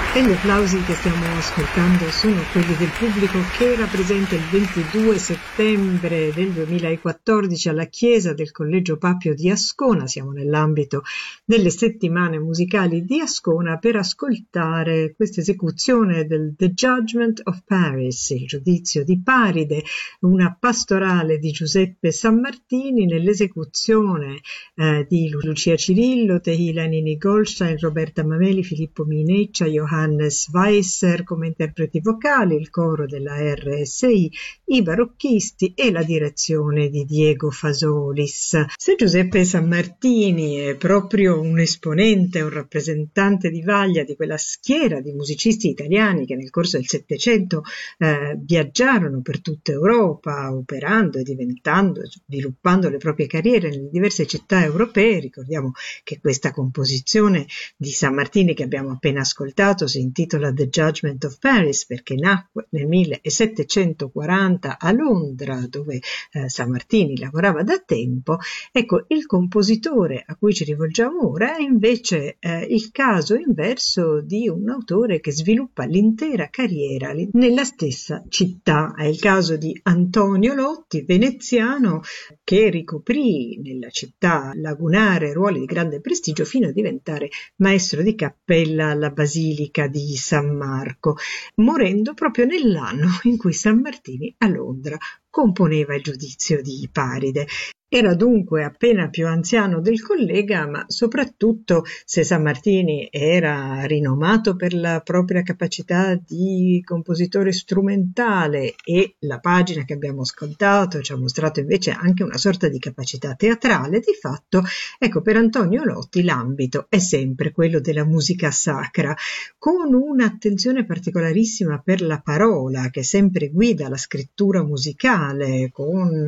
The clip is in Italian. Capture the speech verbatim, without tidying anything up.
E gli applausi che stiamo ascoltando sono quelli del pubblico che era presente il ventidue settembre del duemilaquattordici alla chiesa del Collegio Papio di Ascona. Siamo nell'ambito delle settimane musicali di Ascona per ascoltare questa esecuzione del The Judgment of Paris, il giudizio di Paride, una pastorale di Giuseppe Sammartini nell'esecuzione eh, di Lucia Cirillo, Tehila Nini Goldstein, Roberta Mameli, Filippo Mineccia, Johannes Weisser come interpreti vocali, il coro della R S I, i barocchisti e la direzione di Diego Fasolis. Se Giuseppe Sammartini è proprio un esponente, un rappresentante di vaglia di quella schiera di musicisti italiani che nel corso del Settecento eh, viaggiarono per tutta Europa, operando e diventando, sviluppando le proprie carriere nelle diverse città europee, ricordiamo che questa composizione di Sammartini che abbiamo appena ascoltato si intitola The Judgment of Paris perché nacque nel millesettecentoquaranta a Londra, dove eh, Sammartini lavorava da tempo. Ecco, il compositore a cui ci rivolgiamo ora è invece eh, il caso inverso di un autore che sviluppa l'intera carriera nella stessa città. È il caso di Antonio Lotti, veneziano, che ricoprì nella città lagunare ruoli di grande prestigio fino a diventare maestro di cappella alla Basilica di San Marco, morendo proprio nell'anno in cui Sammartini a Londra componeva il giudizio di Paride. Era dunque appena più anziano del collega, ma soprattutto se Sammartini era rinomato per la propria capacità di compositore strumentale e la pagina che abbiamo ascoltato ci ha mostrato invece anche una sorta di capacità teatrale, di fatto, ecco, per Antonio Lotti l'ambito è sempre quello della musica sacra, con un'attenzione particolarissima per la parola che sempre guida la scrittura musicale, con